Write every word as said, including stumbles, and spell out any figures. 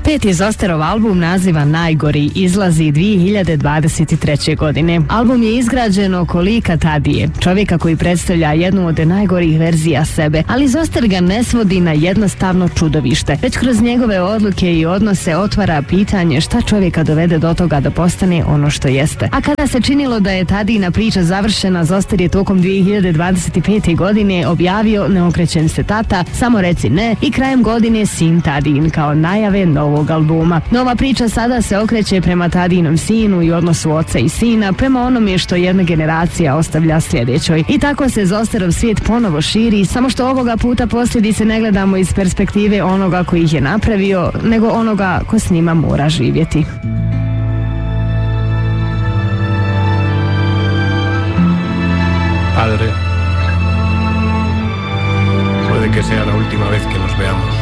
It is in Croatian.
Peti Zosterov album naziva Najgori izlazi dvije hiljade dvadeset treće. godine. Album je izgrađen oko lika Tadije, čovjeka koji predstavlja jednu od najgorih verzija sebe, ali Zoster ga ne svodi na jednostavno čudovište, već kroz njegove odluke i odnose otvara pitanje šta čovjeka dovede do toga da postane ono što jeste. A kada se činilo da je Tadijina priča završena, Zoster je tokom dvije hiljade dvadeset pete. godine objavio Ne okrećem se tata, Samo reci ne i krajem godine Sin Tadijin kao najave novog albuma. Nova priča sada se okreće prema Tadijinom sinu i odnosu oca i sina, prema onome što jedna generacija ostavlja sljedećoj. I tako se Zosterov svijet ponovo širi, samo što ovoga puta posljedice ne gledamo iz perspektive onoga koji ih je napravio, nego onoga ko s njima mora živjeti. Padre, puede que sea la última vez que nos veamos.